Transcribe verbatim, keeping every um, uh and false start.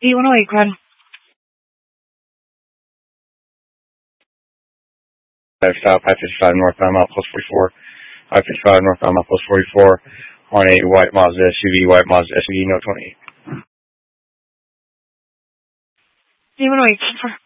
eight one oh eight, Quad. I've stopped I fifty-five northbound, mile plus forty-four. I fifty-five northbound, mile plus forty-four on a white Mazda S U V, white Mazda S U V, no twenty-eight. eight one oh eight,